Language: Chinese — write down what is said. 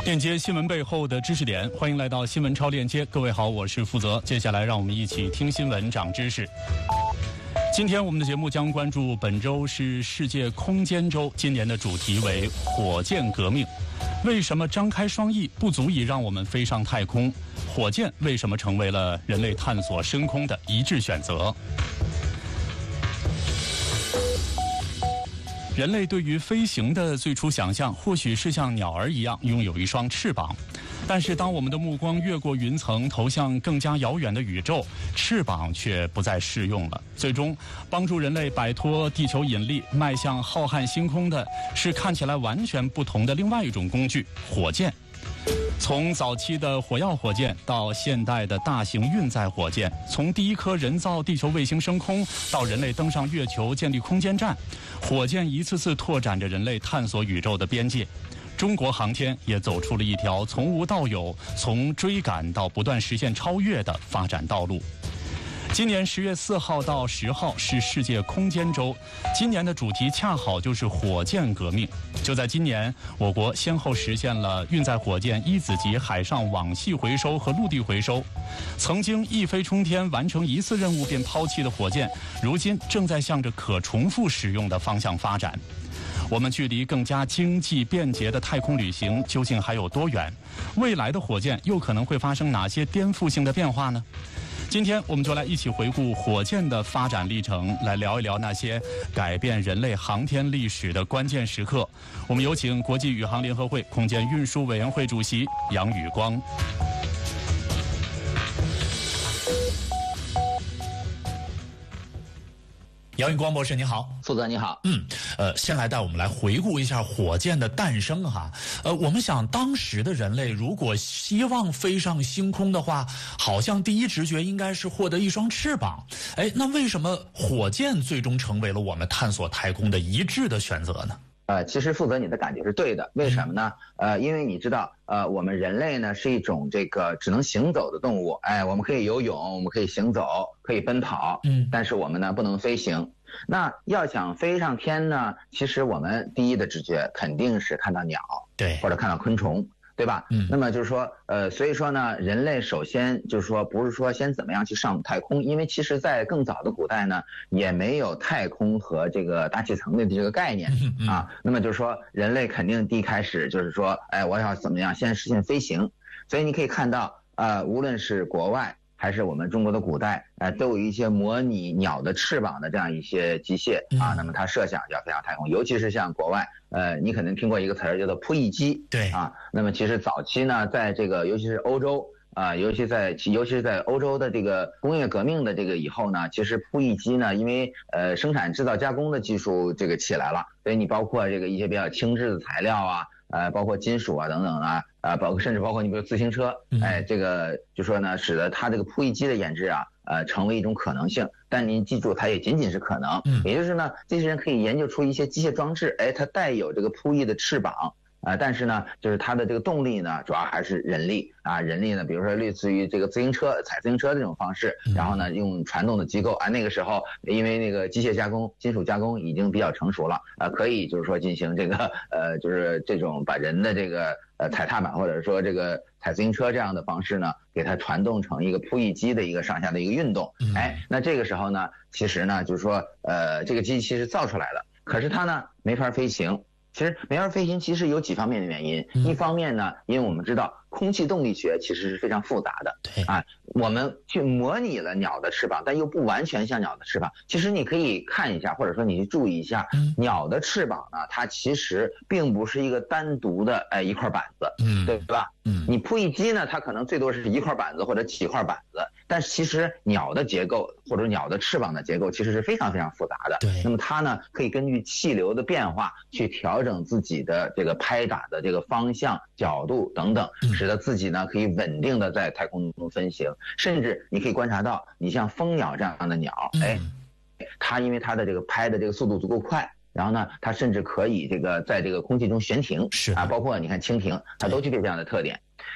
链接新闻背后的知识点，欢迎来到新闻超链接。各位好，我是负责。接下来让我们一起听新闻长知识。今天我们的节目将关注本周是世界空间周，今年的主题为火箭革命。为什么张开双翼不足以让我们飞上太空？火箭为什么成为了人类探索深空的一致选择？人类对于飞行的最初想象，或许是像鸟儿一样拥有一双翅膀。但是当我们的目光越过云层，投向更加遥远的宇宙，翅膀却不再适用了。最终，帮助人类摆脱地球引力，迈向浩瀚星空的，是看起来完全不同的另外一种工具——火箭。从早期的火药火箭到现代的大型运载火箭，从第一颗人造地球卫星升空到人类登上月球建立空间站，火箭一次次拓展着人类探索宇宙的边界。中国航天也走出了一条从无到有、从追赶到不断实现超越的发展道路。今年10月4号到10号是世界空间周，今年的主题恰好就是火箭革命。就在今年，我国先后实现了运载火箭一子级海上网系回收和陆地回收。曾经一飞冲天完成一次任务便抛弃的火箭，如今正在向着可重复使用的方向发展。我们距离更加经济便捷的太空旅行究竟还有多远？未来的火箭又可能会发生哪些颠覆性的变化呢？今天我们就来一起回顾火箭的发展历程，来聊一聊那些改变人类航天历史的关键时刻。我们有请国际宇航联合会空间运输委员会主席杨宇光。杨宇光博士你好。 负责你好。 先来带我们来回顾一下火箭的诞生哈。我们想当时的人类如果希望飞上星空的话，好像第一直觉应该是获得一双翅膀。那为什么火箭最终成为了我们探索太空的一致的选择呢？ 其实负责你的感觉是对的。为什么呢？因为你知道，我们人类呢是一种这个只能行走的动物。我们可以游泳，我们可以行走，可以奔跑，但是我们呢不能飞行。那要想飞上天呢，其实我们第一的直觉肯定是看到鸟， 对， 或者看到昆虫，对吧？那么就是说，所以说呢，人类首先就是说，不是说先怎么样去上太空，因为其实在更早的古代呢，也没有太空和这个大气层的这个概念啊。那么就是说，人类肯定第一开始就是说，我要怎么样先实现飞行。所以你可以看到，无论是国外还是我们中国的古代，都有一些模拟鸟的翅膀的这样一些机械啊。那么它设想要飞上太空，尤其是像国外，你可能听过一个词儿叫做扑翼机， 对啊。那么其实早期呢，在这个尤其是欧洲尤其是在欧洲的这个工业革命的这个以后呢，其实扑翼机呢，因为生产制造加工的技术这个起来了，所以你包括这个一些比较轻质的材料包括金属等等甚至包括你比如自行车，这个就说呢，使得它这个扑翼机的研制成为一种可能性。但您记住，它也仅仅是可能，也就是呢，这些人可以研究出一些机械装置，它带有这个扑翼的翅膀。但是呢，就是它的这个动力呢，主要还是人力人力呢，比如说类似于这个自行车踩自行车这种方式，然后呢用传动的机构那个时候因为那个机械加工、金属加工已经比较成熟了可以就是说进行这个就是这种把人的这个踩踏板或者说这个踩自行车这样的方式呢，给它传动成一个扑翼机的一个上下的一个运动。那这个时候呢，其实呢就是说这个机器是造出来了，可是它呢没法飞行。其实没法飞行其实有几方面的原因。一方面呢，因为我们知道空气动力学其实是非常复杂的， 对我们去模拟了鸟的翅膀，但又不完全像鸟的翅膀。其实你可以看一下，或者说你去注意一下，鸟的翅膀呢，它其实并不是一个单独的一块板子，对吧？你扑翼机呢，它可能最多是一块板子或者几块板子，但是其实鸟的结构或者鸟的翅膀的结构其实是非常非常复杂的。 对， 那么它呢可以根据气流的变化去调整自己的这个拍打的这个方向、角度等等，使得自己呢可以稳定的在太空中飞行。甚至你可以观察到，你像蜂鸟这样的鸟，它因为它的这个拍的这个速度足够快，然后呢，它甚至可以这个在这个空气中悬停， 是包括你看蜻蜓，它都具备这样的特点。